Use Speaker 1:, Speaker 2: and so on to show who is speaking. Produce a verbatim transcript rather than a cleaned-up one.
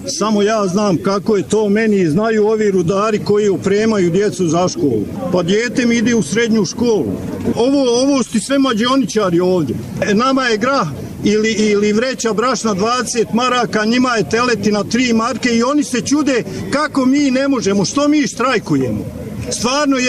Speaker 1: Samo ja znam kako je to meni, znaju ovi rudari koji opremaju djecu za školu. Pa dijete mi ide u srednju školu. Ovo, ovo su ti sve mađioničari ovdje. Nama je grah ili, ili vreća brašna dvadeset maraka, njima je teletina tri marke i oni se čude kako mi ne možemo, što mi štrajkujemo. Stvarno je